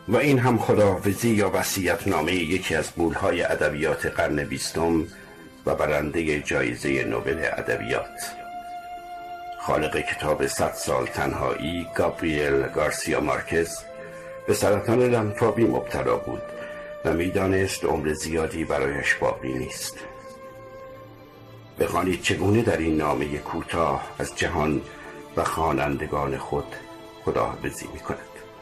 و این هم خداحافظی یا وصیت‌نامه یکی از غول‌های ادبیات قرن 20 و برنده جایزه نوبل ادبیات، خالق کتاب 100 سال تنهایی، گابریل گارسیا مارکز، به سرطان لنفاوی مبتلا بود و میدانست عمر زیادی برایش باقی نیست. بخوانید چگونه در این نامه کوتاه از جهان و خوانندگان خود خداحافظی می‌کند.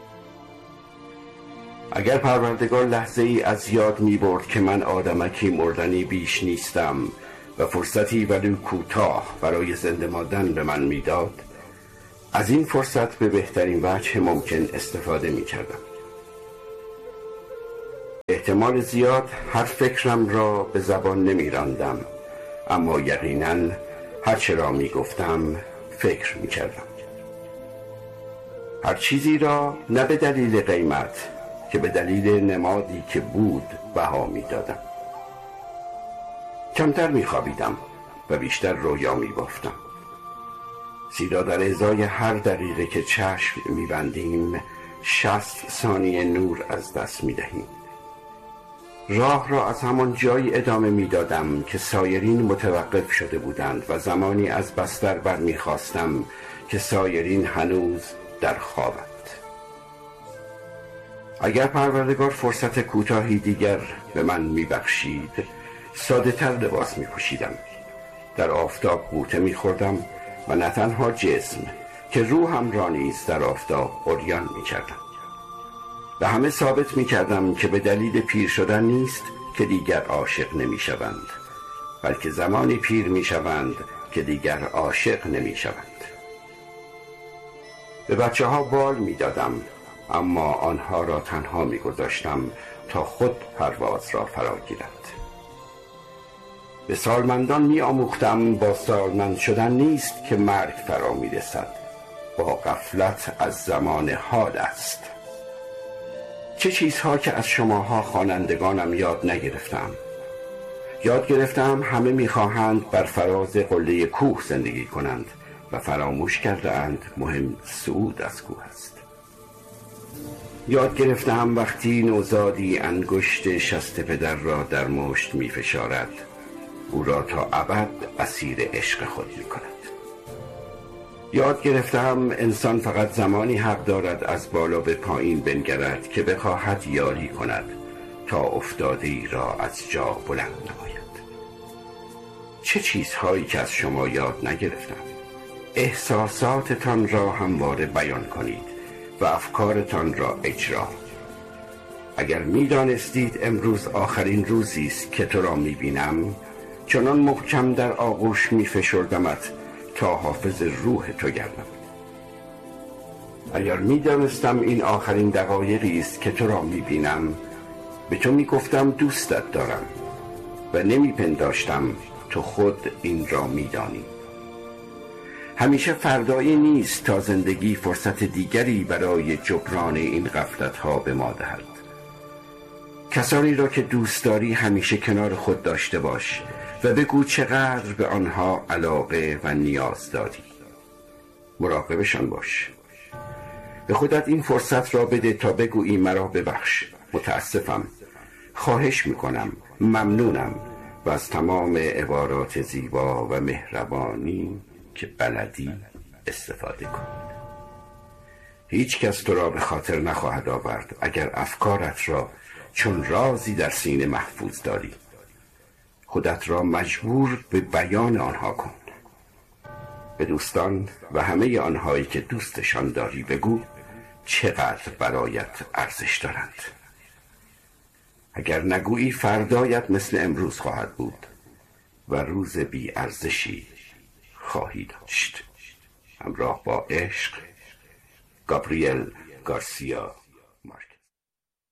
اگر پروردگار لحظه ای از یاد می برد که من آدمکی مردنی بیش نیستم و فرصتی ولو کوتاه برای زنده ماندن به من میداد، از این فرصت به بهترین وجه ممکن استفاده می کردم. احتمال زیاد هر فکرم را به زبان نمی راندم، اما یقیناً هر چه را می گفتم فکر می کردم. هر چیزی را نه به دلیل قیمت که به دلیل نمادی که بود بها می دادم. کمتر می خوابیدم و بیشتر رویا می بافتم، زیرا در ازای هر دقیقه که چشم می بندیم 60 ثانیه نور از دست می دهیم. راه را از همان جایی ادامه می دادم که سایرین متوقف شده بودند و زمانی از بستر برمی خواستم که سایرین هنوز در خوابند. اگر پروردگار فرصت کوتاهی دیگر به من میبخشید، ساده تر لباس میپوشیدم، در آفتاب غوطه میخوردم و نه تنها جسم که روحم را نیز در آفتاب عریان میکردم. به همه ثابت میکردم که به دلیل پیر شدن نیست که دیگر عاشق نمیشوند، بلکه زمانی پیر میشوند که دیگر عاشق نمیشوند. به بچه ها بال میدادم، اما آنها را تنها می‌گذاشتم تا خود پرواز را فرا گیرد. به سالمندان می‌آموختم با سالمند شدن نیست که مرگ فرا می‌رسد، با غفلت از زمان حال است. چه چیزها که از شماها خوانندگانم یاد نگرفتم. یاد گرفتم همه می‌خواهند بر فراز قله کوه زندگی کنند و فراموش کرده اند مهم صعود از کوه است. یاد گرفتم وقتی نوزادی انگشت شست پدر را در مشت می فشارد، او را تا ابد اسیر عشق خود می کند. یاد گرفتم انسان فقط زمانی حق دارد از بالا به پایین بنگرد که بخواهد یاری کند تا افتاده‌ای را از جا بلند نماید. چه چیزهایی که از شما یاد نگرفتم. احساساتتان را همواره بیان کنید و افکارتان را اجرا. اگر می‌دانستید امروز آخرین روزی است که تو را می‌بینم، چنان محکم در آغوش می‌فشردمت تا حافظ روح تو گردم. اگر می‌دانستم این آخرین دقایقی است که تو را می‌بینم، به تو می‌گفتم دوستت دارم و نمی‌پنداشتم تو خود این را می‌دانی. همیشه فردایی نیست تا زندگی فرصت دیگری برای جبران این غفلت‌ها به ما دهد. کسانی را که دوست داری همیشه کنار خود داشته باش و بگو چقدر به آنها علاقه و نیاز داری. مراقبشان باش. به خودت این فرصت را بده تا بگویی مرا ببخش، متاسفم، خواهش میکنم، ممنونم و از تمام عبارات زیبا و مهربانی که بلدی استفاده کن. هیچ کس تو را به خاطر نخواهد آورد اگر افکارت را چون رازی در سینه محفوظ داری. خودت را مجبور به بیان آنها کن. به دوستان و همه آنهایی که دوستشان داری بگو چقدر برایت ارزش دارند. اگر نگویی فردایت مثل امروز خواهد بود و روز بی ارزشی خواهی داشت. همراه با عشق، گابریل گارسیا